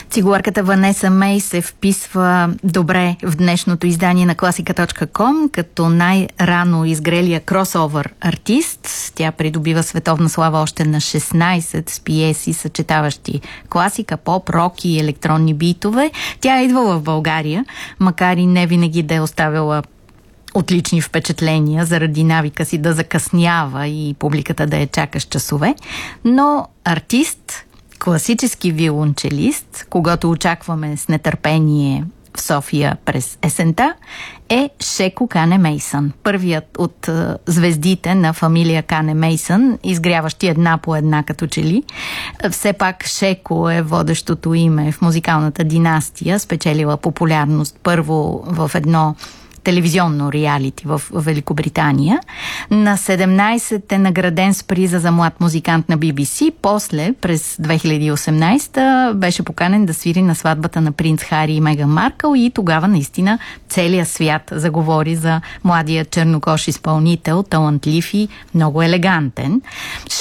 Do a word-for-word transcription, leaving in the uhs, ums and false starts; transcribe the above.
Цигуларката Ванеса Мей се вписва добре в днешното издание на класика точка ком като най-рано изгрелия кросовър артист. Тя придобива световна слава още на шестнайсет с пиеси, съчетаващи класика, поп, рок и електронни битове. Тя е идвала в България, макар и не винаги да е оставила отлични впечатления заради навика си да закъснява и публиката да я чака с часове, но артист, класически виолончелист, когато очакваме с нетърпение в София през есента, е Шеко Кане Мейсън. Първият от е, звездите на фамилия Кане Мейсън, изгряващи една по една като че ли. Все пак Шеко е водещото име в музикалната династия, спечелила популярност първо в едно телевизионно реалити в Великобритания. На седемнайсет е награден с приза за млад музикант на Би Би Си. После, през две хиляди и осемнайсета, беше поканен да свири на сватбата на принц Хари и Меган Маркъл и тогава наистина целият свят заговори за младия чернокож изпълнител, талантлив и много елегантен.